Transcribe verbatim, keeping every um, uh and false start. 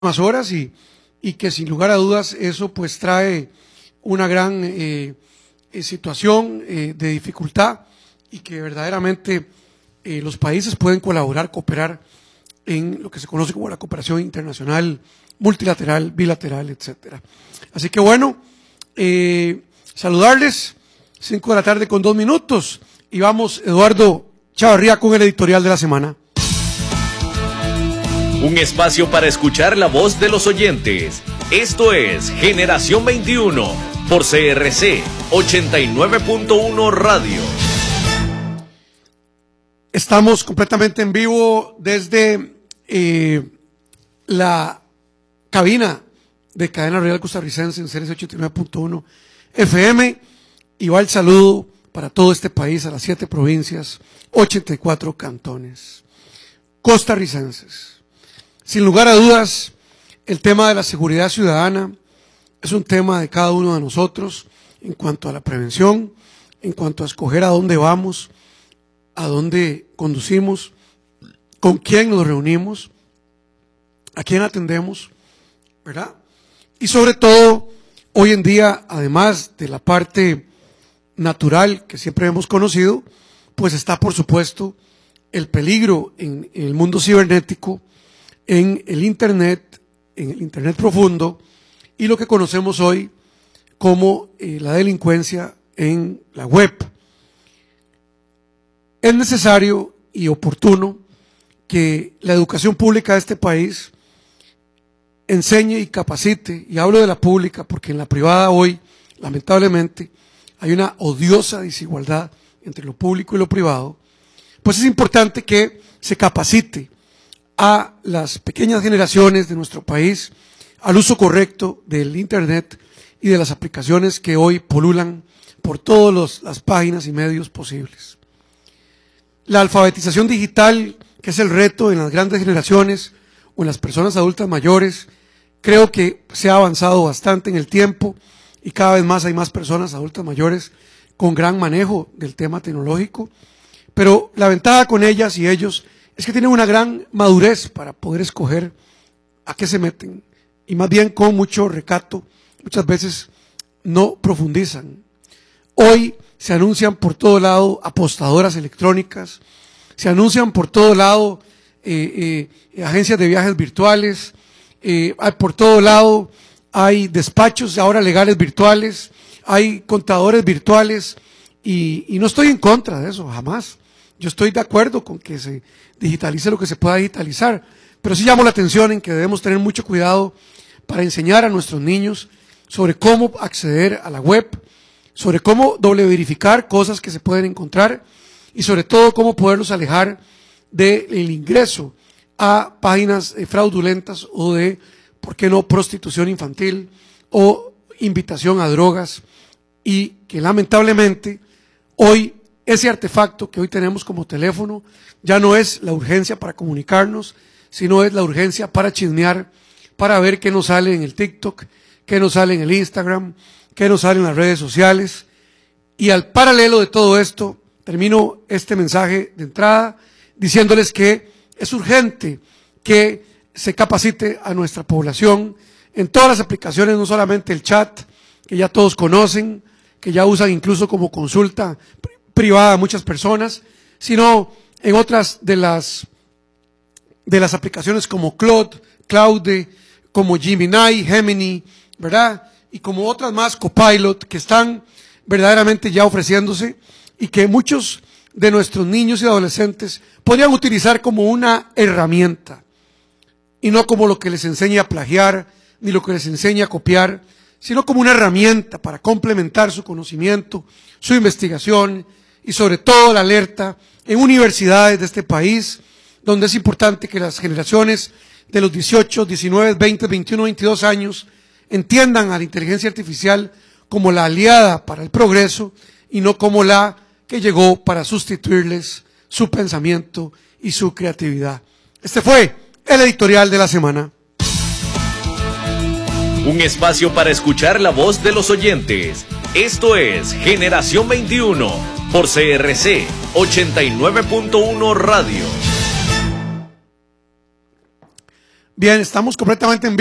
más horas y, y que sin lugar a dudas eso pues trae una gran eh, eh, situación eh, de dificultad y que verdaderamente eh, los países pueden colaborar, cooperar en lo que se conoce como la cooperación internacional, multilateral, bilateral, etcétera. Así que bueno, eh, saludarles, cinco de la tarde con dos minutos, y vamos, Eduardo Chavarría, con el editorial de la semana. Un espacio para escuchar la voz de los oyentes. Esto es Generación veintiuno por C R C ochenta y nueve punto uno Radio. Estamos completamente en vivo desde eh, la cabina de Cadena Real Costarricense en C R C ochenta y nueve punto uno F M, y va el saludo para todo este país, a las siete provincias, ochenta y cuatro cantones costarricenses. Sin lugar a dudas, el tema de la seguridad ciudadana es un tema de cada uno de nosotros en cuanto a la prevención, en cuanto a escoger a dónde vamos, a dónde conducimos, con quién nos reunimos, a quién atendemos, ¿verdad? Y sobre todo, hoy en día, además de la parte natural que siempre hemos conocido, pues está, por supuesto, el peligro en, en el mundo cibernético, en el Internet, en el Internet profundo, y lo que conocemos hoy como eh, la delincuencia en la web. Es necesario y oportuno que la educación pública de este país enseñe y capacite, y hablo de la pública porque en la privada hoy, lamentablemente, hay una odiosa desigualdad entre lo público y lo privado, pues es importante que se capacite a las pequeñas generaciones de nuestro país al uso correcto del Internet y de las aplicaciones que hoy pululan por todas las páginas y medios posibles. La alfabetización digital, que es el reto en las grandes generaciones o en las personas adultas mayores, creo que se ha avanzado bastante en el tiempo y cada vez más hay más personas adultas mayores con gran manejo del tema tecnológico, pero la ventaja con ellas y ellos es que tienen una gran madurez para poder escoger a qué se meten, y más bien con mucho recato, muchas veces no profundizan. Hoy se anuncian por todo lado apostadoras electrónicas, se anuncian por todo lado eh, eh, agencias de viajes virtuales, eh, hay por todo lado hay despachos ahora legales virtuales, hay contadores virtuales, y, y no estoy en contra de eso, jamás. Yo estoy de acuerdo con que se digitalice lo que se pueda digitalizar, pero sí llamo la atención en que debemos tener mucho cuidado para enseñar a nuestros niños sobre cómo acceder a la web, sobre cómo doble verificar cosas que se pueden encontrar y sobre todo cómo poderlos alejar del ingreso a páginas fraudulentas o de, ¿por qué no?, prostitución infantil o invitación a drogas, y que lamentablemente hoy ese artefacto que hoy tenemos como teléfono ya no es la urgencia para comunicarnos, sino es la urgencia para chismear, para ver qué nos sale en el TikTok, qué nos sale en el Instagram, qué nos sale en las redes sociales. Y al paralelo de todo esto, termino este mensaje de entrada diciéndoles que es urgente que se capacite a nuestra población en todas las aplicaciones, no solamente el chat, que ya todos conocen, que ya usan incluso como consulta privada a muchas personas, sino en otras de las de las aplicaciones como Claude, Claude, como Gemini, Gemini, ¿verdad? Y como otras más, Copilot, que están verdaderamente ya ofreciéndose y que muchos de nuestros niños y adolescentes podrían utilizar como una herramienta y no como lo que les enseña a plagiar ni lo que les enseña a copiar, sino como una herramienta para complementar su conocimiento, su investigación y sobre todo la alerta en universidades de este país, donde es importante que las generaciones de los dieciocho, diecinueve, veinte, veintiuno, veintidós años entiendan a la inteligencia artificial como la aliada para el progreso y no como la que llegó para sustituirles su pensamiento y su creatividad. Este fue el editorial de la semana. Un espacio para escuchar la voz de los oyentes. Esto es Generación veintiuno por C R C ochenta y nueve punto uno Radio. Bien, estamos completamente en